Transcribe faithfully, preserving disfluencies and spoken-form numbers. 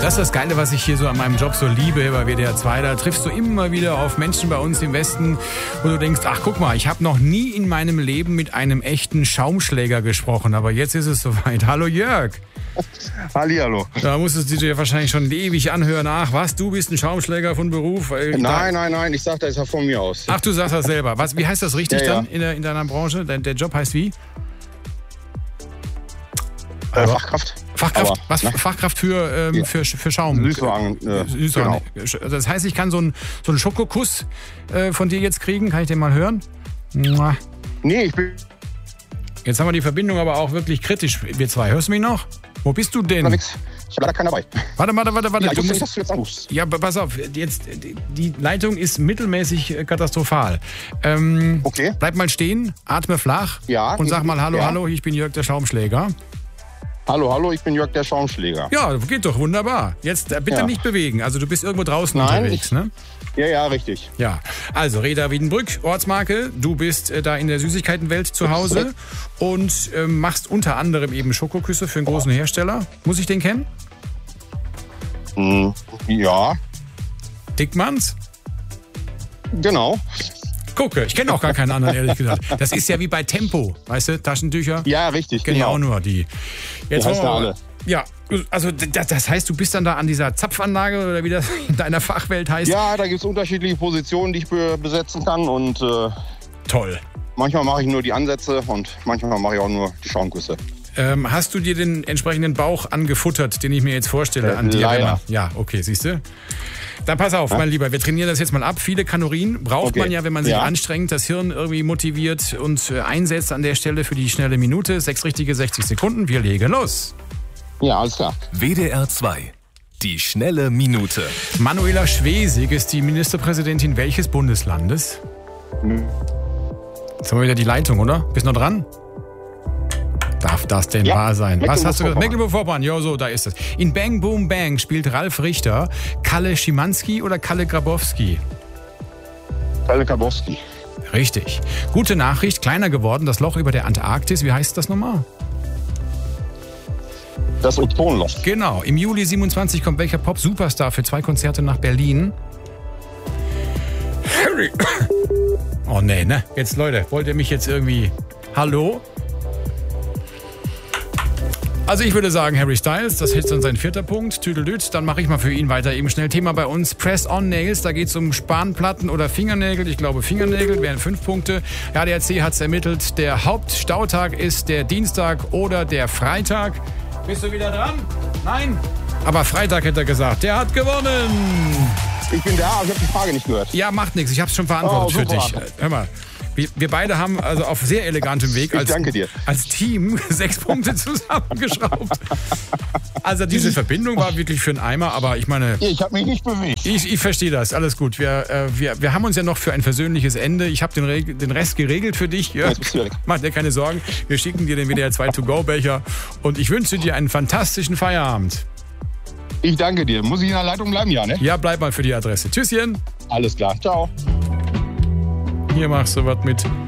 Das ist das Geile, was ich hier so an meinem Job so liebe bei W D R zwei. Da triffst du immer wieder auf Menschen bei uns im Westen, wo du denkst, ach guck mal, ich habe noch nie in meinem Leben mit einem echten Schaumschläger gesprochen. Aber jetzt ist es soweit. Hallo Jörg. Hallihallo. Da musstest du dir wahrscheinlich schon ewig anhören. Ach was, du bist ein Schaumschläger von Beruf? Nein, nein, nein, ich sag das ja von mir aus. Ach, du sagst das selber. Was, wie heißt das richtig ja, ja. dann in, der, in deiner Branche? Der, der Job heißt wie? Äh, Fachkraft. Fachkraft, Aber, was? Ne? Fachkraft für, ähm, ja. für, für Schaum. Süßwaren. Äh, Süßwaren. Genau. Das heißt, ich kann so einen, so einen Schokokuss äh, von dir jetzt kriegen. Kann ich den mal hören? Mua. Nee, ich bin... Jetzt haben wir die Verbindung aber auch wirklich kritisch, wir zwei. Hörst du mich noch? Wo bist du denn? Nix. Ich habe leider keinen dabei. Warte, warte, warte, warte. Ja, du ich musst, dass du jetzt anrufst. Ja, pass auf. Jetzt, die Leitung ist mittelmäßig katastrophal. Ähm, okay. Bleib mal stehen, atme flach ja, und sag mal hallo, ja. hallo, ich bin Jörg der Schaumschläger. Hallo, hallo, ich bin Jörg der Schaumschläger. Ja, geht doch wunderbar. Jetzt äh, bitte ja. nicht bewegen. Also du bist irgendwo draußen Nein, unterwegs, ich, ne? Ja, ja, richtig. Ja, also Reda Wiedenbrück, Ortsmarke. Du bist äh, da in der Süßigkeitenwelt zu Hause und äh, machst unter anderem eben Schokoküsse für einen großen Hersteller. Muss ich den kennen? Hm, ja. Dickmanns? Genau. Gucke, ich kenne auch gar keinen anderen, ehrlich gesagt. Das ist ja wie bei Tempo, weißt du, Taschentücher. Ja, richtig, genau. Genau, nur die. Jetzt die heißen alle. Ja, also das, das heißt, du bist dann da an dieser Zapfanlage oder wie das in deiner Fachwelt heißt? Ja, da gibt es unterschiedliche Positionen, die ich be- besetzen kann und äh, toll. Manchmal mache ich nur die Ansätze und manchmal mache ich auch nur die Schaumküsse. Ähm, hast du dir den entsprechenden Bauch angefuttert, den ich mir jetzt vorstelle äh, an dir? Leider. Ja, okay, siehst du? Dann pass auf, ja? mein Lieber, wir trainieren das jetzt mal ab. Viele Kalorien braucht okay. man ja, wenn man sich ja. anstrengt, das Hirn irgendwie motiviert und äh, einsetzt an der Stelle für die schnelle Minute. Sechs richtige, sechzig Sekunden. Wir legen los. Ja, alles klar. W D R zwei, die schnelle Minute. Manuela Schwesig ist die Ministerpräsidentin welches Bundeslandes? Hm. Jetzt haben wir wieder die Leitung, oder? Bist du noch dran? Darf das denn ja. wahr sein? Was hast du gesagt? Mecklenburg-Vorpommern. Ja, so, da ist es. In Bang Boom Bang spielt Ralf Richter Kalle Schimanski oder Kalle Grabowski? Kalle Grabowski. Richtig. Gute Nachricht, kleiner geworden, das Loch über der Antarktis. Wie heißt das nochmal? Das Ozonloch. Genau. Im Juli siebenundzwanzig kommt welcher Pop-Superstar für zwei Konzerte nach Berlin? Harry. Oh nee, ne? Jetzt, Leute, wollt ihr mich jetzt irgendwie... Hallo? Also ich würde sagen, Harry Styles, das ist dann sein vierter Punkt. Tüdeldüt, dann mache ich mal für ihn weiter eben schnell. Thema bei uns, Press-on-Nails, da geht es um Spanplatten oder Fingernägel. Ich glaube Fingernägel wären fünf Punkte. Ja, der A D A C hat es ermittelt, der Hauptstautag ist der Dienstag oder der Freitag. Bist du wieder dran? Nein? Aber Freitag hätte er gesagt, der hat gewonnen. Ich bin da, aber ich habe die Frage nicht gehört. Ja, macht nichts, ich habe es schon beantwortet oh, für dich. Hör mal. Wir, wir beide haben also auf sehr elegantem Weg als, als Team sechs Punkte zusammengeschraubt. Also diese Verbindung war wirklich für einen Eimer, aber ich meine... Ich habe mich nicht bewegt. Ich, ich verstehe das, alles gut. Wir, äh, wir, wir haben uns ja noch für ein versöhnliches Ende. Ich habe den, Reg- den Rest geregelt für dich. Ja, mach dir keine Sorgen. Wir schicken dir den W D R zwei To-Go-Becher und ich wünsche dir einen fantastischen Feierabend. Ich danke dir. Muss ich in der Leitung bleiben, ja, ne? Ja, bleib mal für die Adresse. Tschüsschen. Alles klar. Ciao. Hier machst du was mit